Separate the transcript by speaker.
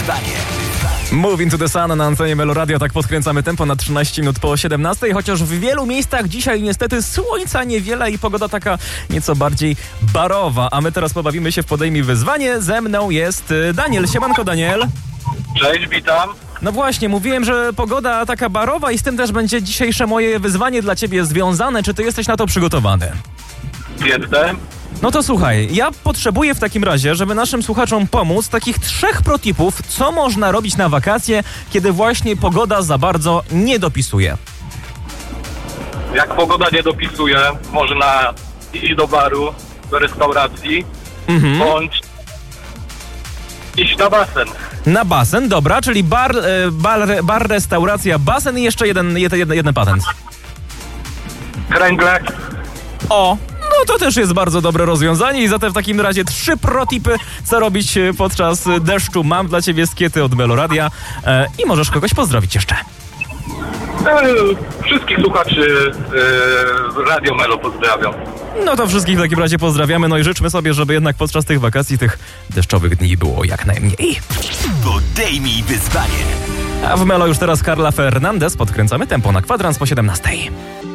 Speaker 1: wyzwanie.
Speaker 2: Moving to the Sun na antenie Meloradio, tak podkręcamy tempo na 13 minut po 17, chociaż w wielu miejscach dzisiaj niestety słońca niewiele i pogoda taka nieco bardziej barowa. A my teraz pobawimy się w Podejmij wyzwanie. Ze mną jest Daniel. Siemanko, Daniel.
Speaker 3: Cześć, witam.
Speaker 2: No właśnie, mówiłem, że pogoda taka barowa i z tym też będzie dzisiejsze moje wyzwanie dla ciebie związane. Czy ty jesteś na to przygotowany?
Speaker 3: Jestem.
Speaker 2: No to słuchaj, ja potrzebuję w takim razie, żeby naszym słuchaczom pomóc, takich 3 protipów, co można robić na wakacje, kiedy właśnie pogoda za bardzo nie dopisuje.
Speaker 3: Jak pogoda nie dopisuje, można iść do baru, do restauracji, bądź iść na basen.
Speaker 2: Na basen, dobra, czyli bar, restauracja, basen i jeszcze jeden patent.
Speaker 3: Kręgle.
Speaker 2: O, no to też jest bardzo dobre rozwiązanie i zatem w takim razie 3 protipy, co robić podczas deszczu. Mam dla ciebie skiety od Meloradia i możesz kogoś pozdrowić jeszcze.
Speaker 3: Wszystkich słuchaczy Radio Melo pozdrawiam.
Speaker 2: No to wszystkich w takim razie pozdrawiamy, no i życzmy sobie, żeby jednak podczas tych wakacji, tych deszczowych dni było jak najmniej.
Speaker 1: Podejmij wyzwanie.
Speaker 2: A w Melo już teraz Carla Fernandez, podkręcamy tempo na kwadrans po 17.